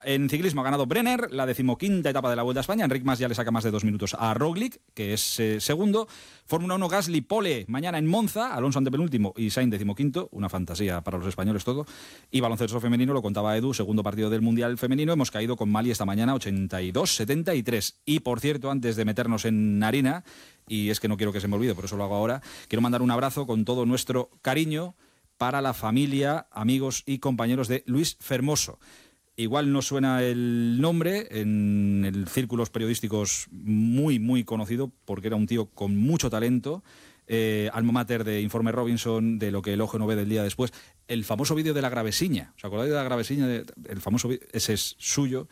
En ciclismo ha ganado Brenner, la 15ª etapa de la Vuelta a España. Enric Mas ya le saca más de 2 minutos a Roglic, que es segundo. Fórmula 1 Gasly pole mañana en Monza, Alonso antepenúltimo y Sainz 15º, una fantasía para los españoles todo. Y baloncesto femenino, lo contaba Edu, segundo partido del Mundial femenino. Hemos caído con Mali esta mañana 82-73. Y por cierto, antes de meternos en harina, y es que no quiero que se me olvide, por eso lo hago ahora, quiero mandar un abrazo con todo nuestro cariño para la familia, amigos y compañeros de Luis Fermoso. Igual no suena el nombre en el círculos periodísticos muy, muy conocido, porque era un tío con mucho talento, alma mater de Informe Robinson, de Lo que el ojo no ve del día después. El famoso vídeo de la Gravesiña, ¿os acordáis de la Gravesiña? El famoso vídeo, ese es suyo.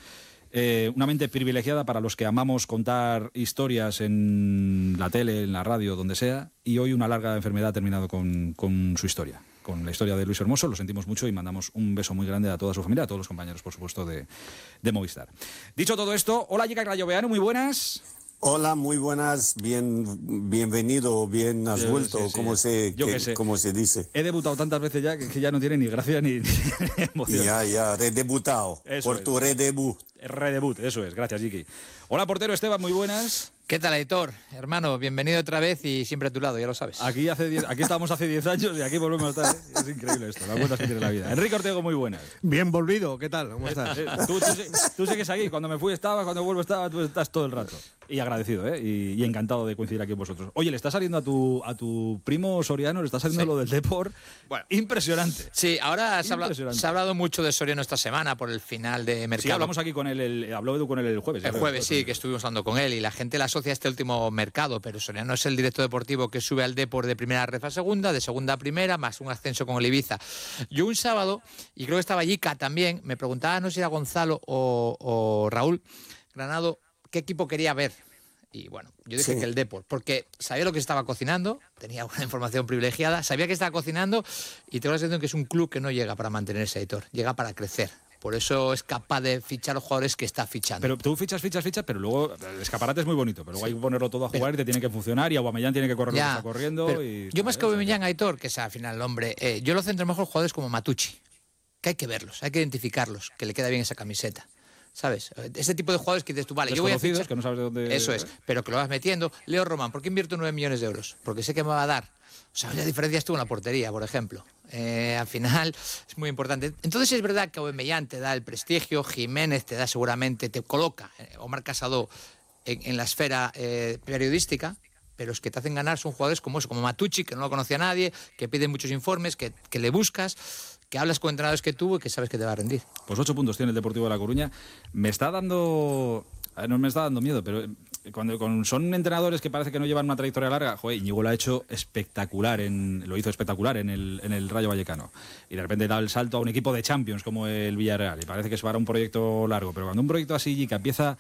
Una mente privilegiada para los que amamos contar historias en la tele, en la radio, donde sea, y hoy una larga enfermedad ha terminado con su historia, con la historia de Luis Hermoso. Lo sentimos mucho y mandamos un beso muy grande a toda su familia, a todos los compañeros, por supuesto, de Movistar. Dicho todo esto, hola Jica Crayoveanu, muy buenas. Hola, muy buenas, bienvenido, bien has vuelto, sí. Como se dice. He debutado tantas veces ya que ya no tiene ni gracia ni emoción. Ya, redebutado, Eso por es. tu redebut. Redebut, eso es, gracias Jiki. Hola portero Esteban, muy buenas. ¿Qué tal, Aitor? Hermano, bienvenido otra vez y siempre a tu lado, ya lo sabes. Aquí estábamos hace 10 años y aquí volvemos a estar. Es increíble esto, las vueltas que tiene la vida. Enrique Ortego, muy buenas. Bien volvido, ¿qué tal? ¿Cómo estás? Tú sigues aquí, cuando me fui estaba, cuando vuelvo estaba, tú estás todo el rato. Y agradecido, y encantado de coincidir aquí con vosotros. Oye, le está saliendo a tu primo Soriano, le está saliendo lo del Depor. Bueno, impresionante. Sí, ahora se ha hablado mucho de Soriano esta semana por el final de mercado. Sí, hablamos aquí con él, habló Edu con él el jueves. El jueves, sí, que estuvimos hablando con él y la gente le asocia a este último mercado, pero Soriano es el director deportivo que sube al Depor de primera ref a segunda, de segunda a primera, más un ascenso con el Ibiza. Yo un sábado, y creo que estaba Jica también, me preguntaba, no sé si era Gonzalo o Raúl Granado, qué equipo quería ver. Y bueno, yo dije que el Depor, porque sabía lo que estaba cocinando, tenía una información privilegiada, sabía que estaba cocinando y tengo la sensación que es un club que no llega para mantenerse, Aitor, llega para crecer. Por eso es capaz de fichar los jugadores que está fichando. Pero tú fichas, pero luego el escaparate es muy bonito, pero luego hay que ponerlo todo a jugar y te tiene que funcionar y Aubameyang tiene que correr lo que está corriendo. Yo más que Aubameyang, Aitor, que es al final el hombre, yo lo centro mejor jugadores como Matucci, que hay que verlos, hay que identificarlos, que le queda bien esa camiseta. ¿Sabes? Ese tipo de jugadores que dices tú, vale, yo voy a fichar, que no sabes de dónde... Eso es, pero que lo vas metiendo. Leo Román, ¿por qué invierto 9 millones de euros? Porque sé que me va a dar. O sea, la diferencia estuvo en la portería, por ejemplo. Al final es muy importante. Entonces es verdad que Aubameyang te da el prestigio, Jiménez te da seguramente, te coloca, Omar Casado, en la esfera periodística, pero los que te hacen ganar son jugadores como eso, como Matucci, que no lo conocía nadie, que piden muchos informes, que le buscas, que hablas con entrenadores que tuvo y que sabes que te va a rendir. Pues 8 puntos tiene el Deportivo de La Coruña. Me está dando... No me está dando miedo, pero cuando son entrenadores que parece que no llevan una trayectoria larga, Íñigo lo ha hecho espectacular, lo hizo espectacular en el Rayo Vallecano. Y de repente da el salto a un equipo de Champions como el Villarreal. Y parece que es para un proyecto largo. Pero cuando un proyecto así, que empieza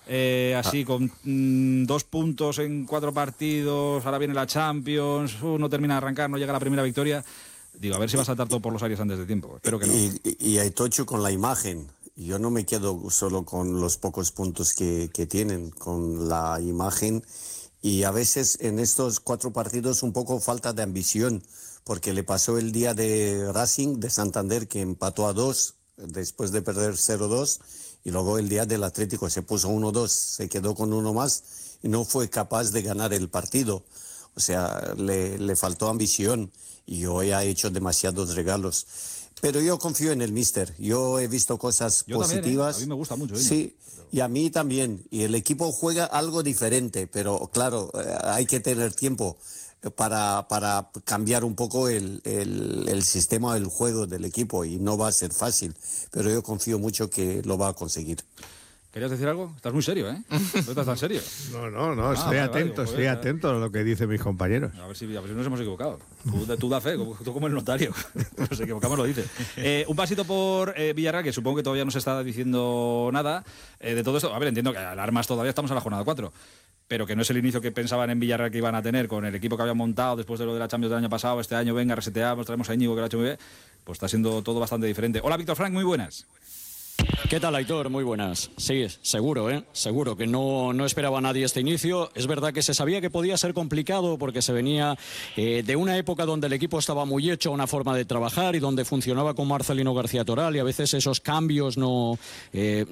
así con 2 puntos en 4 partidos, ahora viene la Champions, no termina de arrancar, no llega a la primera victoria... Digo, a ver si va a saltar todo por los aires antes de tiempo. Espero que no. Y hay tocho con la imagen. Yo no me quedo solo con los pocos puntos que tienen, con la imagen. Y a veces en estos 4 partidos un poco falta de ambición, porque le pasó el día de Racing de Santander, que empató a 2 después de perder 0-2. Y luego el día del Atlético se puso 1-2, se quedó con 1 más y no fue capaz de ganar el partido. O sea, le faltó ambición. Y hoy ha hecho demasiados regalos. Pero yo confío en el míster. Yo he visto cosas positivas. También, a mí me gusta mucho. Sí, y a mí también. Y el equipo juega algo diferente, pero claro, hay que tener tiempo para cambiar un poco el sistema del juego del equipo y no va a ser fácil. Pero yo confío mucho que lo va a conseguir. ¿Querías decir algo? Estás muy serio, ¿eh? ¿No estás tan serio? No, estoy atento a lo que dicen mis compañeros. A ver si nos hemos equivocado. Tú da fe, tú como el notario. Nos equivocamos, lo dices. Un pasito por Villarreal, que supongo que todavía no se está diciendo nada de todo esto. A ver, entiendo que alarmas todavía, estamos en la jornada 4. Pero que no es el inicio que pensaban en Villarreal que iban a tener con el equipo que habían montado después de lo de la Champions del año pasado. Este año, venga, reseteamos, traemos a Íñigo que lo ha hecho muy bien. Pues está siendo todo bastante diferente. Hola, Víctor Frank, muy buenas. ¿Qué tal, Aitor? Muy buenas. Sí, seguro, seguro que no esperaba nadie este inicio. Es verdad que se sabía que podía ser complicado porque se venía de una época donde el equipo estaba muy hecho a una forma de trabajar y donde funcionaba con Marcelino García Toral, y a veces esos cambios no